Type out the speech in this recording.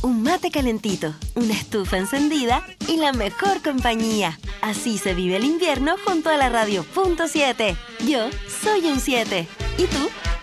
un mate calentito, una estufa encendida y la mejor compañía. Así se vive el invierno junto a la radio .7. Yo soy un 7. ¿Y tú?